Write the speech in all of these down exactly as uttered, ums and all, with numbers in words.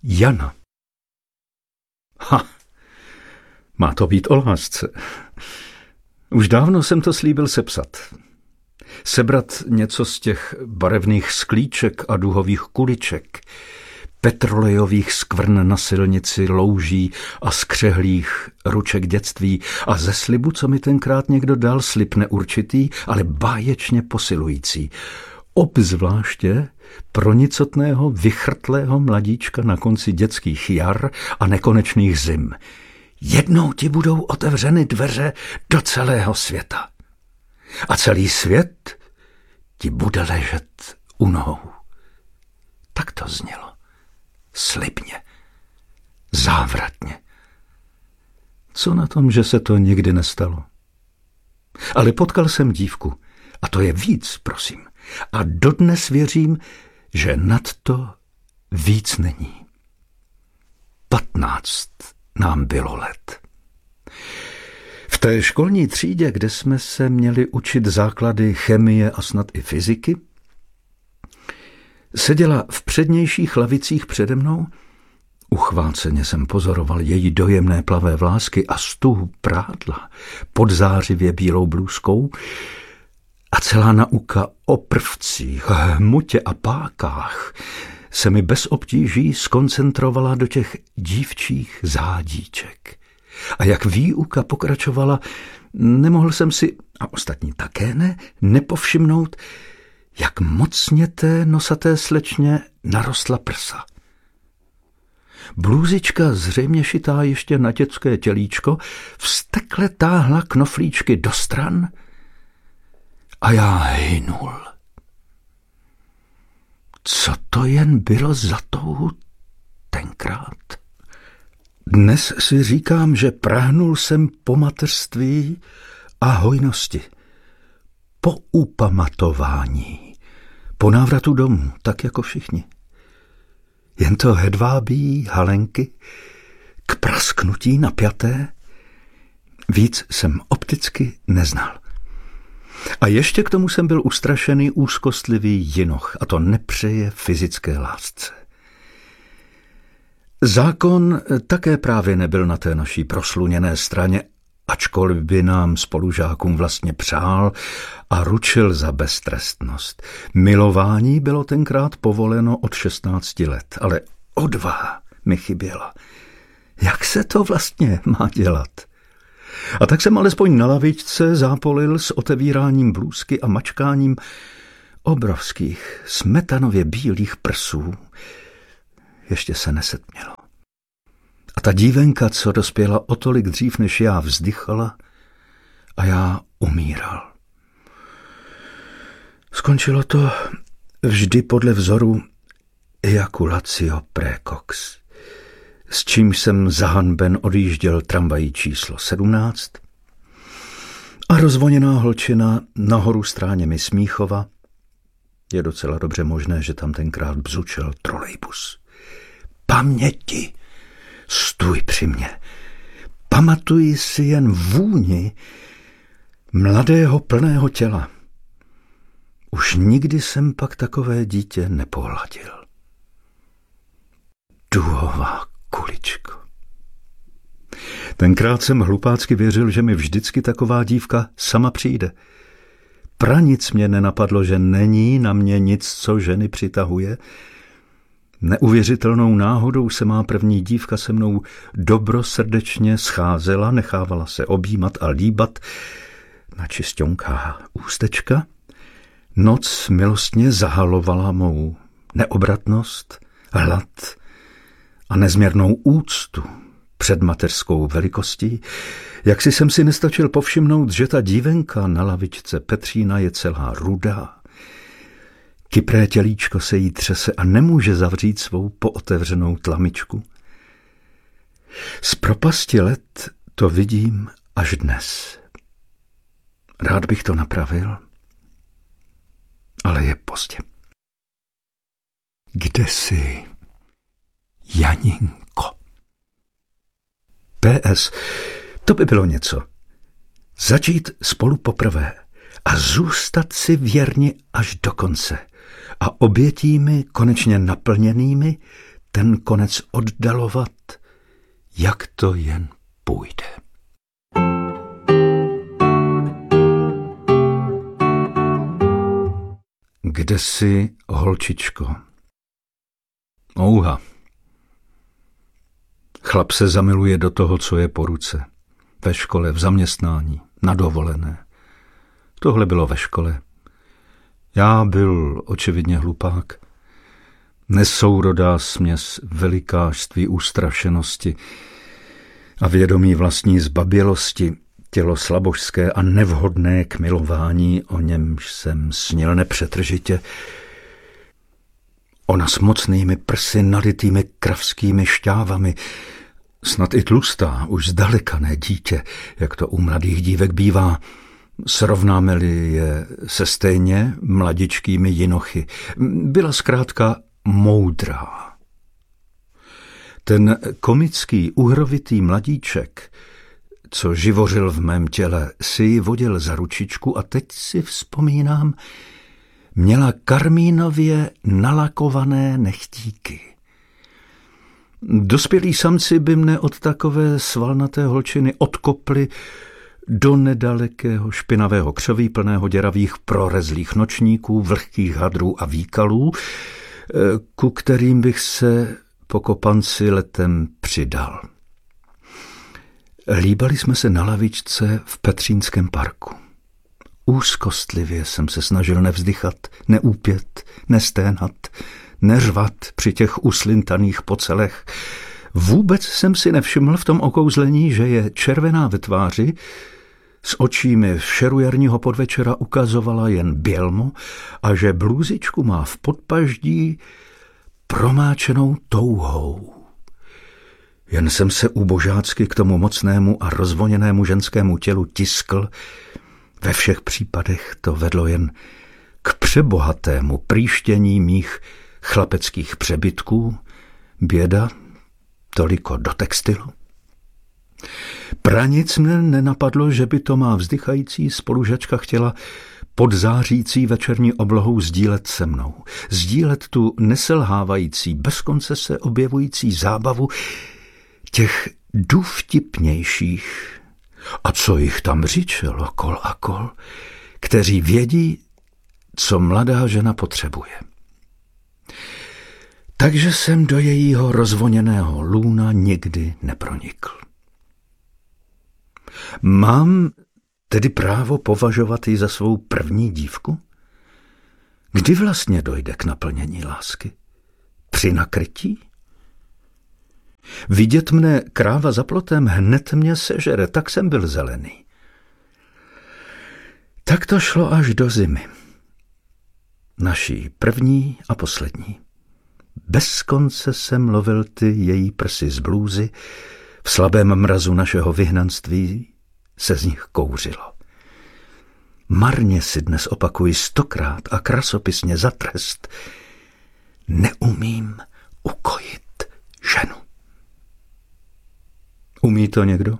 Jana. Ha, má to být o lásce. Už dávno jsem to slíbil sepsat. Sebrat něco z těch barevných sklíček a duhových kuliček, petrolejových skvrn na silnici, louží a skřehlých ruček dětství a ze slibu, co mi tenkrát někdo dal, slib neurčitý, ale báječně posilující. Obzvláště pro nicotného, vychrtlého mladíčka na konci dětských jar a nekonečných zim. Jednou ti budou otevřeny dveře do celého světa. A celý svět ti bude ležet u nohou. Tak to znělo. Slibně. Závratně. Co na tom, že se to nikdy nestalo? Ale potkal jsem dívku. A to je víc, prosím. A dodnes věřím, že nad to víc není. Patnáct nám bylo let. V té školní třídě, kde jsme se měli učit základy chemie a snad i fyziky, seděla v přednějších lavicích přede mnou. Uchváceně jsem pozoroval její dojemné plavé vlásky a stuhu prádla pod zářivě bílou blůzkou a celá nauka o prvcích, hmotě a pákách se mi bez obtíží skoncentrovala do těch dívčích zádíček. A jak výuka pokračovala, nemohl jsem si, a ostatní také ne, nepovšimnout, jak mocně té nosaté slečně narostla prsa. Blůzička, zřejmě šitá ještě na dětské tělíčko, vztekle táhla knoflíčky do stran a já hynul. Co to jen bylo za touhu tenkrát? Dnes si říkám, že prahnul jsem po mateřství a hojnosti, po upamatování, po návratu domů, tak jako všichni. Jen to hedvábí halenky, k prasknutí napjaté, víc jsem opticky neznal. A ještě k tomu jsem byl ustrašený úzkostlivý jinoch, a to nepřeje fyzické lásce. Zákon také právě nebyl na té naší prosluněné straně, ačkoliv by nám spolužákům vlastně přál a ručil za beztrestnost. Milování bylo tenkrát povoleno od šestnácti let, ale odvaha mi chyběla. Jak se to vlastně má dělat? A tak jsem alespoň na lavičce zápolil s otevíráním blůzky a mačkáním obrovských, smetanově bílých prsů. Ještě se nesetmělo. A ta dívenka, co dospěla o tolik dřív než já, vzdychala a já umíral. Skončilo to vždy podle vzoru ejaculatio praecox, s čím jsem zahanben odjížděl tramvají číslo sedmnáct a rozvoněná holčina nahoru stráněmi Smíchova. Je docela dobře možné, že tam tenkrát bzučel trolejbus. Paměti, stůj při mně. Pamatuji si jen vůni mladého plného těla. Už nikdy jsem pak takové dítě nepohladil. Duhová kuličko. Tenkrát jsem hlupácky věřil, že mi vždycky taková dívka sama přijde. Pranic mě nenapadlo, že není na mě nic, co ženy přitahuje. Neuvěřitelnou náhodou se má první dívka se mnou dobrosrdečně scházela, nechávala se objímat a líbat na čisťonká ústečka. Noc milostně zahalovala mou neobratnost, hlad a nezměrnou úctu před mateřskou velikostí, jak si jsem si nestačil povšimnout, že ta dívenka na lavičce Petřína je celá rudá. Kypré tělíčko se jí třese a nemůže zavřít svou pootevřenou tlamičku. Z propasti let to vidím až dnes. Rád bych to napravil, ale je pozdě. Kde jsi, Janinko? P S. To by bylo něco. Začít spolu poprvé a zůstat si věrni až do konce. A obětími konečně naplněnými ten konec oddalovat, jak to jen půjde. Kde jsi, holčičko? Ouha. Chlap se zamiluje do toho, co je po ruce. Ve škole, v zaměstnání, na dovolené. Tohle bylo ve škole. Já byl očividně hlupák. Nesourodá směs velikářství, ústrašenosti a vědomí vlastní zbabělosti, tělo slabožské a nevhodné k milování, o němž jsem snil nepřetržitě. Ona s mocnými prsy nalitými kravskými šťávami, snad i tlustá, už zdaleka ne dítě, jak to u mladých dívek bývá, srovnáme-li je se stejně mladičkými jinochy. Byla zkrátka moudrá. Ten komický, uhrovitý mladíček, co živořil v mém těle, si ji vodil za ručičku a teď si vzpomínám, měla karmínově nalakované nechtíky. Dospělí samci by mne od takové svalnaté holčiny odkopli do nedalekého špinavého křoví plného děravých prorezlých nočníků, vlhkých hadrů a výkalů, ku kterým bych se po kopanci letem přidal. Líbali jsme se na lavičce v Petřínském parku. Úzkostlivě jsem se snažil nevzdychat, neúpět, nesténat, neřvat při těch uslintaných pocelech. Vůbec jsem si nevšiml v tom okouzlení, že je červená ve tváři, s očími v šeru jarního podvečera ukazovala jen bělmo a že blůzičku má v podpaždí promáčenou touhou. Jen jsem se ubožácky k tomu mocnému a rozvoněnému ženskému tělu tiskl. Ve všech případech to vedlo jen k přebohatému prýštění mých chlapeckých přebytků, běda toliko do textilu. Pranic mne nenapadlo, že by to má vzdychající spolužačka chtěla pod zářící večerní oblohou sdílet se mnou. Sdílet tu neselhávající, bez konce se objevující zábavu těch důvtipnějších, a co jich tam říčelo kol a kol, kteří vědí, co mladá žena potřebuje. Takže jsem do jejího rozvoněného lůna nikdy nepronikl. Mám tedy právo považovat ji za svou první dívku? Kdy vlastně dojde k naplnění lásky? Při nakrytí? Vidět mne kráva za plotem, hned mě sežere, tak jsem byl zelený. Tak to šlo až do zimy. Naší první a poslední. Bez konce jsem lovil ty její prsy z blůzy, v slabém mrazu našeho vyhnanství se z nich kouřilo. Marně si dnes opakuji stokrát a krasopisně za trest. Neumím ukojit ženu. Umí to někdo?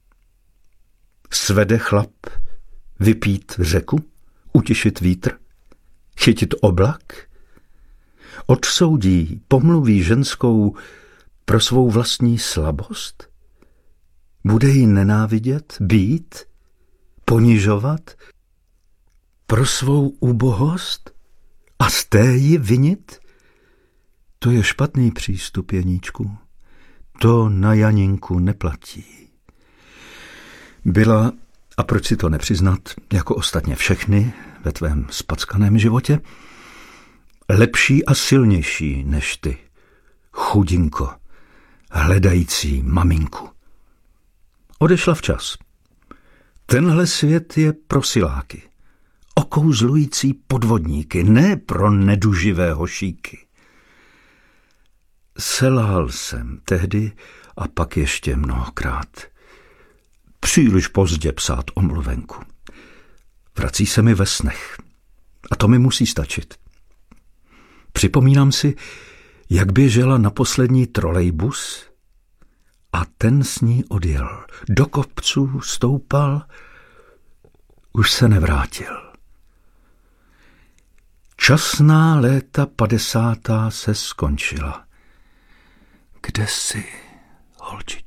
Svede chlap vypít řeku, utišit vítr, chytit oblak? Odsoudí, pomluví ženskou pro svou vlastní slabost? Bude ji nenávidět, být, ponižovat pro svou ubohost a z té ji vinit? To je špatný přístup, Janíčku. To na Janinku neplatí. Byla, a proč si to nepřiznat, jako ostatně všechny ve tvém spackaném životě, lepší a silnější než ty, chudinko, hledající maminku. Odešla včas. Tenhle svět je pro siláky, okouzlující podvodníky, ne pro neduživé hošíky. Selhal jsem tehdy a pak ještě mnohokrát. Příliš pozdě psát omluvenku. Vrací se mi ve snech. A to mi musí stačit. Připomínám si, jak běžela na poslední trolejbus a ten s ní odjel. Do kopců stoupal, už se nevrátil. Časná léta padesátá se skončila. Kde jsi, holčičko?